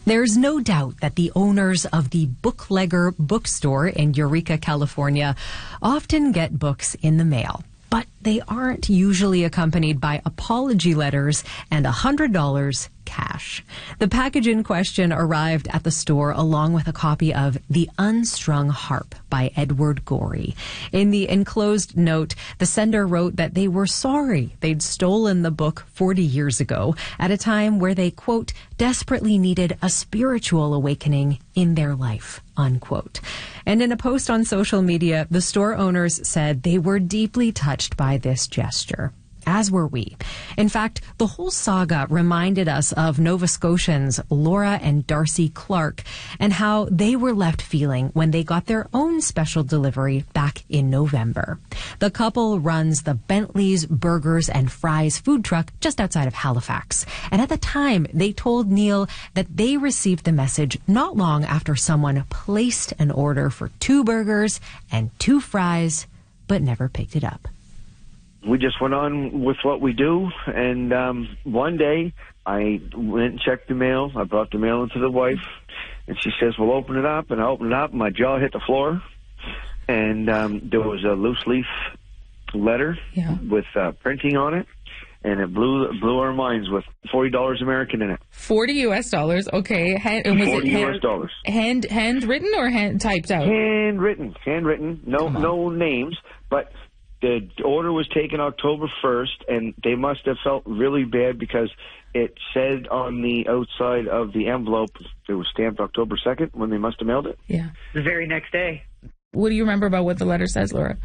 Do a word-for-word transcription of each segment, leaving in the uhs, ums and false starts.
There's no doubt that the owners of the Booklegger bookstore in Eureka, California, often get books in the mail. But they aren't usually accompanied by apology letters and one hundred dollars cash. The package in question arrived at the store along with a copy of The Unstrung Harp by Edward Gorey. In the enclosed note, the sender wrote that they were sorry they'd stolen the book forty years ago at a time where they, quote, desperately needed a spiritual awakening in their life, unquote. And in a post on social media, the store owners said they were deeply touched by this gesture. As were we. In fact, the whole saga reminded us of Nova Scotians Laura and Darcy Clark and how they were left feeling when they got their own special delivery back in November. The couple runs the Bentley's Burgers and Fries food truck just outside of Halifax. And at the time, they told Neil that they received the message not long after someone placed an order for two burgers and two fries, but never picked it up. We just went on with what we do, and um, one day I went and checked the mail. I brought the mail into the wife, and she says, well, open it up. And I opened it up, and my jaw hit the floor, and um, there was a loose leaf letter yeah. with uh, printing on it, and it blew blew our minds with forty dollars American in it. forty U S dollars, okay. Hand, and was forty it hand, U S dollars. Hand, handwritten or hand typed out? Handwritten, handwritten, no, no names, but... The order was taken October first, and they must have felt really bad because it said on the outside of the envelope it was stamped October second when they must have mailed it. Yeah. The very next day. What do you remember about what the letter says, Laura?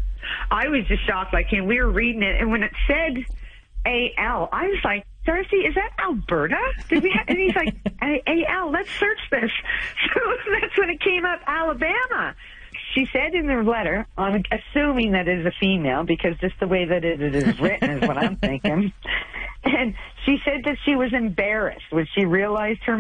I was just shocked. Like, and we were reading it, and when it said A L, I was like, Darcy, is that Alberta? Did we? Ha-? And he's like, A L, let's search this. So that's when it came up, Alabama. She said in her letter, I'm assuming that it is a female because just the way that it is written is what I'm thinking. And she said that she was embarrassed when she realized her